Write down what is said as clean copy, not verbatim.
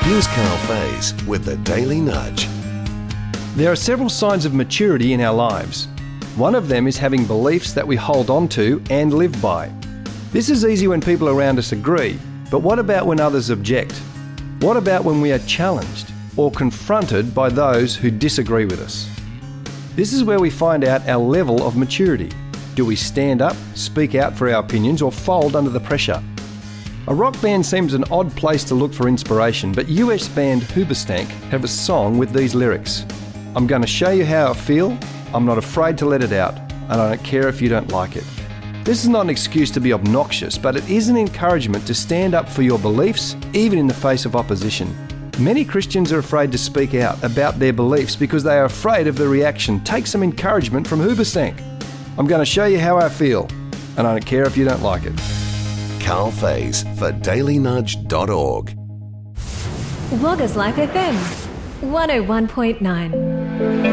Here's Carl Faze with the Daily Nudge. There are several signs of maturity in our lives. One of them is having beliefs that we hold on to and live by. This is easy when people around us agree, but what about when others object? What about when we are challenged or confronted by those who disagree with us? This is where we find out our level of maturity. Do we stand up, speak out for our opinions, or fold under the pressure? A rock band seems an odd place to look for inspiration, but US band Hoobastank have a song with these lyrics. I'm going to show you how I feel, I'm not afraid to let it out, and I don't care if you don't like it. This is not an excuse to be obnoxious, but it is an encouragement to stand up for your beliefs, even in the face of opposition. Many Christians are afraid to speak out about their beliefs because they are afraid of the reaction. Take some encouragement from Hoobastank. I'm going to show you how I feel, and I don't care if you don't like it. Carl Faze for dailynudge.org. Waggas Life FM 101.9.